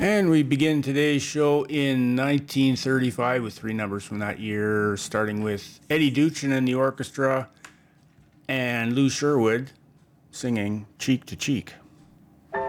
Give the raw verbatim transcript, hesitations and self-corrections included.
And we begin today's show in nineteen thirty-five with three numbers from that year, starting with Eddie Duchin and the orchestra and Lou Sherwood singing Cheek to Cheek.